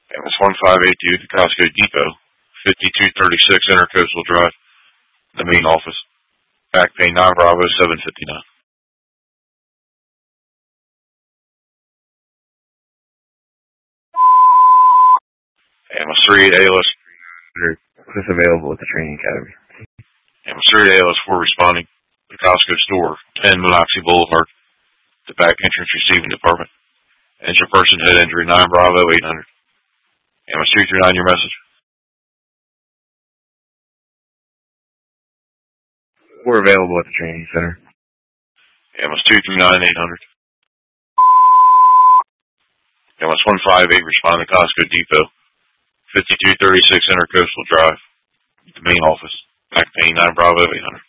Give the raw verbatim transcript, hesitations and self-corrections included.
M S one five eight two, the Costco Depot, fifty-two thirty-six Intercoastal Drive, the main office. Back pay nine Bravo seven fifty-nine. M S three eight A L S. What's available at the training academy? M S three eight A L S four responding. The Costco store, ten Monoxy Boulevard, the back entrance receiving department. Injured person, head injury, nine Bravo eight hundred. M S two three nine, your message. We're available at the training center. M S two three nine, eight hundred. M S one five eight, responding to Costco Depot, fifty-two thirty-six Intercoastal Drive, the main office. Back pay nine Bravo eight hundred.